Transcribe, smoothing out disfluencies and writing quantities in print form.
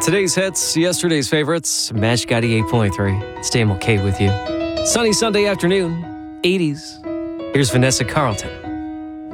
Today's hits, yesterday's favorites, Match 88.3. It's Dan Mulcahy with you. Sunny Sunday afternoon, 80s. Here's Vanessa Carlton.